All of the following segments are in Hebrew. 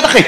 אחי?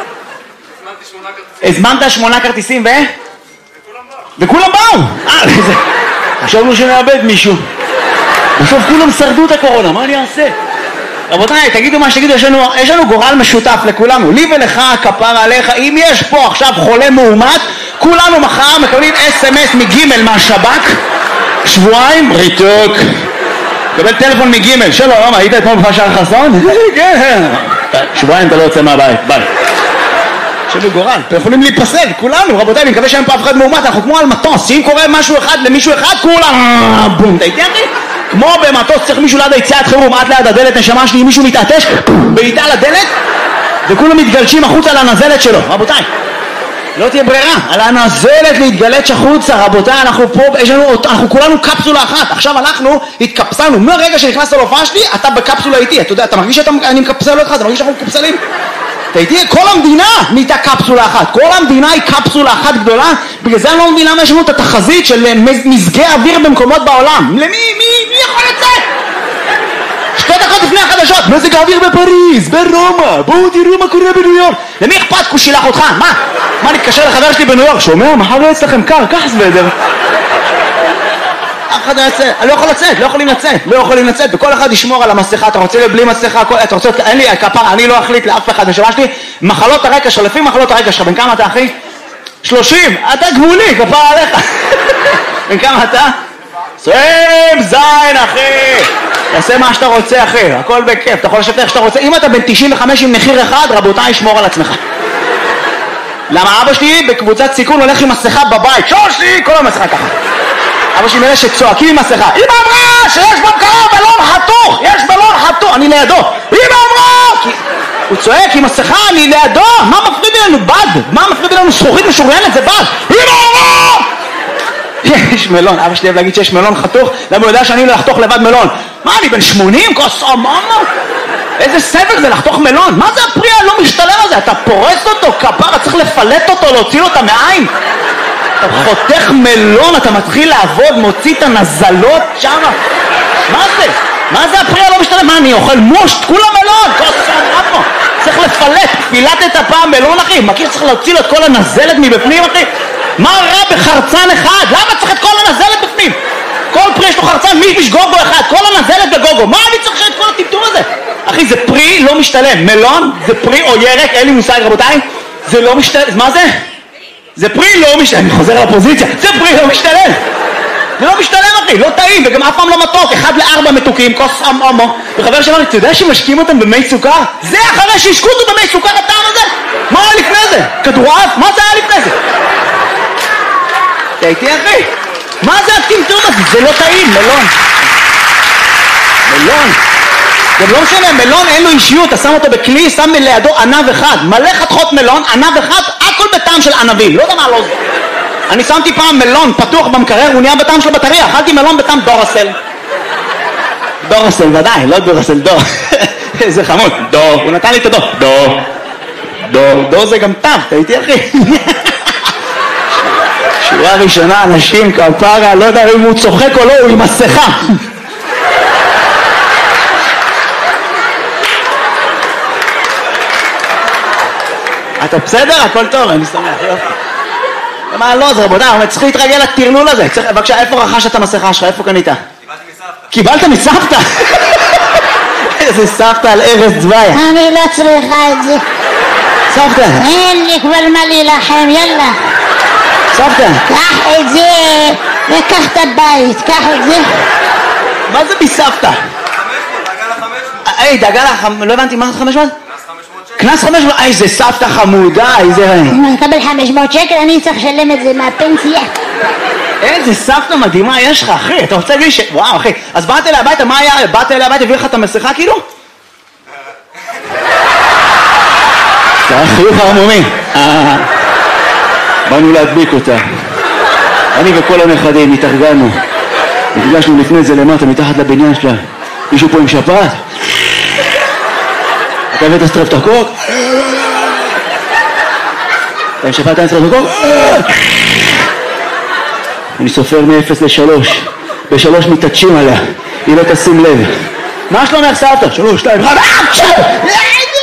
הזמנת 8 כרטיסים וכולם באו. חשבנו שנאבד מישהו. בסוף כולם שרדו את הקורונה, מה אני אעשה? רבותיי, תגידו מה שתגידו, יש לנו גורל משותף לכולנו, לי ולך, כפרה עליך. אם יש פה עכשיו חולה מאומת, כולנו מחר מקבלים SMS מגימל מהשב"כ, שבועיים, ריתוק. קבל טלפון מגימל, שלום, היית אתמול בפשר חסון? כן. שבועיים אתה לא יוצא מהבית, ביי. יש לנו גורל, אתם יכולים להיפסד, כולנו, רבותיי, אני מקווה שאין פה אף אחד מאומת, אנחנו כמו על מטוס, שאם קורה משהו אחד למישהו אחד, כולם, בום, אתה איתי אחי? כמו במטוס צריך מישהו ליד היציאת חירום, עד ליד הדלת, נשמה שלי, אם מישהו מתעטש, בעיטה לדלת, וכולם מתגלשים החוצה על הנזלת שלו, רבותיי. לא תהיה ברירה, על הנזלת להתגלש החוצה, רבותיי, אנחנו פה, אנחנו כולנו קפסולה אחת, עכשיו הלכנו, התקפסלנו, מהרגע שנכנסת להופעה שלי, אתה בקפסולה איתי, אתה יודע, אתה מרגיש שאני מקפסל אותך, אתה מרגיש שאנחנו מקפסלים? אתה איתי, כל המדינה נהייתה קפסולה אחת, כל המדינה היא קפסולה אחת גדולה, בגלל זה אני לא מבין למה יש לנו את התחזית של מזגי אוויר במקומות בעולם. למי? מי יכול לצאת? 2 דקות לפני החדשות, מזג האוויר בפריז, ברומא, בואו תראו מה קורה בניו יורק. למי אכפת? הוא שילח אותך, מה נתקשר לחבר שלי בניו יורק, שומע? מחר לא אצלכם קר, קח סוודר. אף אחד לא יצא, אני לא יכולים לצאת, וכל אחד ישמור על המסכה, אתה רוצה בלי מסכה, אתה רוצה, אין לי כפרה, אני לא אחליט לאף אחד, נשמה שלי, מחלות הרקע שלך, לפי מחלות הרקע שלך, בן כמה אתה אחי? 30, אתה גבולי, כפרה עליך. בן כמה אתה? 20 זין אחי, תעשה מה שאתה רוצה אחי, הכל בכיף, אתה יכול לשתף שאתה רוצה, אם אתה בן 95 עם מחיר אחד, רבותיי, שמור על עצמך. למה אבא שלי בקבוצת סיכון הולך עם מסכה בבית, שושי, כל המסכה ככה. אבא שלי מאלה שצועקים עם מסכה, אמא אמרה שיש במקרוב בלון חתוך, יש בלון חתוך, אני לידו, אמא אמרה, הוא צועק עם מסכה, אני לידו, מה מפריד לנו בד? מה מפריד לנו זכוכית משוריינת? זה בד, אמא אמרה! יש מלון, אבא שלי אוהב להגיד שיש מלון חתוך, למה הוא יודע שאני לא לחתוך לבד מלון? מה, אני בן 80? כוס אממה? איזה סבל זה לחתוך מלון? מה זה הפרי הלא משתלם הזה? אתה פורס אותו, כפרה, צריך לפלט אותו, להוציא לו את המעיים. אתה חותך מלון, אתה מתחיל לעבוד, מוציא את הנזלות שמה. מה זה? מה זה הפרי הלא משתלם? מה, אני אוכל מושט? כולה מלון, כוס אממה. צריך לפלט, פילטת הפעם מלון אחי, מכיר שצריך להוציא לו את כל הנזלת מבפנים אחי? מה רע בחרצן אחד? למה צריך את כל הנזלת בפנים? כל פרי יש לו חרצן, מיש גוגו אחד, כל הנזלת בגוגו, מה אני צריך את כל הטמטום הזה? אחי, זה פרי לא משתלם, מלון זה פרי או ירק, אין לי מושג רבותיי, זה לא משתלם, מה זה? זה פרי לא משתלם, אני חוזר לפוזיציה, זה פרי לא משתלם, זה לא משתלם אחי, לא טעים, וגם אף פעם לא מתוק, 1-4 מתוקים, כוס אמו, וחבר שלנו, אתה יודע שמשקים אותם במי סוכר? זה אחרי שהשקו אותו במי סוכר הטעם הזה? מה היה לפני זה? כדורעף? מה זה היה לפני זה? אתה איתי אחי? מה זה הטמטום הזה? זה לא טעים, מלון. זה לא משנה, מלון אין לו אישיות, אתה שם אותו בכלי, שם לידו ענב אחד, מלא חתכות מלון, ענב אחד, הכל בטעם של ענבים, לא יודע מה לא זה. אני שמתי פעם מלון פתוח במקרר, הוא נהיה בטעם של בטריה, אכלתי מלון בטעם דורסל. דורסל, ודאי, לא דורסל, דור. איזה חמוד, דור, הוא נתן לי את הדור. דור זה גם טב, אתה איתי אחי? שורה ראשונה, אנשים כפרה, לא יודע אם הוא צוחק או לא, הוא עם מסכה. אתה בסדר? הכל טוב, אני שמח, יופי. מה לא, זה רבודה, אבל צריך להתרגל לטרלול הזה. בבקשה, איפה רכשת את המסכה שלך? איפה קנית? קיבלת מסבתא? איזה סבתא על ארז צבאיה. אני לא צריכה את זה. סבתא. אין לי כבר מה להילחם, יאללה. סבתא. קח את זה וקח את הבית, קח את זה. מה זה מסבתא? 500, דאגה ל-500. היי, דאגה ל-500, לא הבנתי, מה זה 500? קנס 500, איזה סבתא חמודה, איזה... אני אקבל 500 שקל, אני צריך לשלם את זה מהפנסיה. איזה סבתא מדהימה יש לך, אחי, אתה רוצה להגיד ש... וואו, אחי, אז באת אליי הביתה, מה היה? באת אליי הביתה, הביא לך את המסכה כאילו? זה היה חיוך הרמומי. באנו להדביק אותה. אני וכל הנכדים התארגנו. נפגשנו לפני זה למטה, מתחת לבניין שלה. מישהו פה עם שפעת? אתה הבאת סטרפטוקוק? אתה עם שפעת אין סטרפטוקוק? אני סופר מ-0 ל-3. ב-3 מתעטשים עליה. היא לא תשים לב. מה שלומך סבתא? 3, 2, 1,